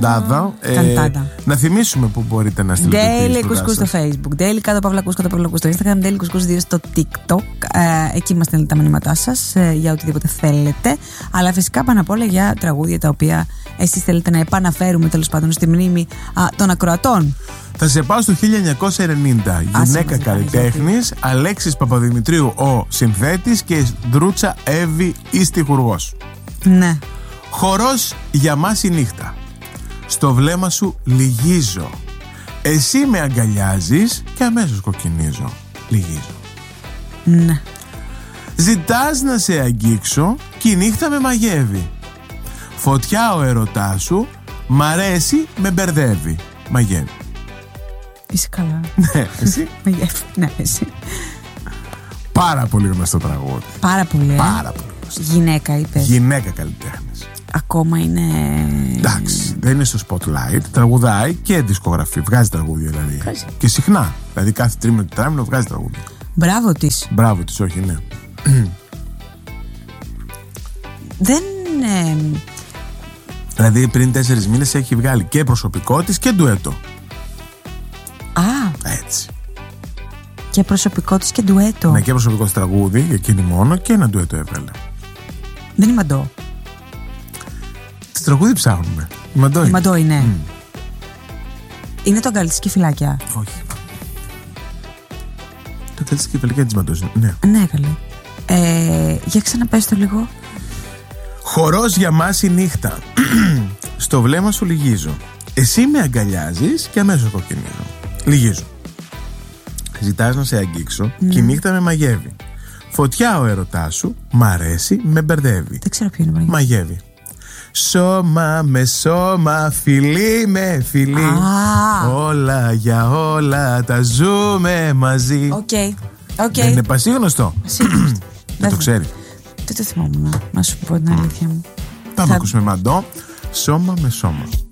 Να θυμίσουμε που μπορείτε να στείλετε. Daily Κουσκού στο Facebook, Daily κάτω Παύλα Κουσκού στο Instagram, Daily Κουσκού 2 στο TikTok. Εκεί μας στέλνετε τα μηνύματά σας για οτιδήποτε θέλετε. Αλλά φυσικά πάνω απ' όλα για τραγούδια τα οποία εσείς θέλετε να επαναφέρουμε τέλος πάντων στη μνήμη των ακροατών. Θα σε πάω στο 1990. Γυναίκα καλλιτέχνης, Αλέξης Παπαδημητρίου ο συνθέτης και Δρούτσα Εύη η στιχουργός. Ναι. Χορός για μας η νύχτα. Στο βλέμμα σου λυγίζω. Εσύ με αγκαλιάζεις και αμέσως κοκκινίζω. Λυγίζω. Ναι. Ζητάς να σε αγγίξω και η νύχτα με μαγεύει. Φωτιά ο ερωτάς σου, μ' αρέσει, με μπερδεύει. Μαγεύει. Είσαι καλά. Ναι, εσύ. Μαγεύει. Ναι, εσύ. Πάρα πολύ γνωστό τραγούδι. Πάρα πολύ. Πάρα πολύ γνωστό. Γυναίκα είπες. Γυναίκα καλλιτέχνης. Ακόμα είναι. Εντάξει, δεν είναι στο spotlight. Τραγουδάει και δισκογραφεί. Βγάζει τραγούδια δηλαδή. Βγάζει. Και συχνά. Δηλαδή κάθε τρίμηνο τετράμηνο βγάζει τραγούδια. Μπράβο της. Μπράβο της, όχι, ναι. Δεν. Δηλαδή πριν 4 μήνες έχει βγάλει και προσωπικό της και ντουέτο. Α. Έτσι. Και προσωπικό της και ντουέτο. Ναι, και προσωπικό της τραγούδι, για εκείνη μόνο, και ένα ντουέτο έβγαλε. Δεν είναι μαντό. Τη τραγούδι ψάχνουμε. Η μαντό είναι. Είναι το αγκάλι της Κεφυλάκια. Όχι. Το αγκάλι της Κεφυλάκια της μαντός. Ναι. Ναι, καλέ. Για ξαναπες το λίγο. Χορός για μας η νύχτα. Στο βλέμμα σου λυγίζω. Εσύ με αγκαλιάζεις και αμέσως κοκκινίζω. Λυγίζω. Ζητάς να σε αγγίξω και η νύχτα με μαγεύει. Φωτιά ο ερωτάς σου, μ' αρέσει, με μπερδεύει. Δεν ξέρω ποιο είναι. Μαγεύει. Σώμα με σώμα, φιλί με φιλί. Όλα για όλα τα ζούμε μαζί. Οκ. Δεν είναι πασίγνωστο. Δεν το ξέρει. Δεν το θυμόμουν, να σου πω την αλήθεια μου. Πάμε να ακούσουμε μαντό. Σώμα με σώμα.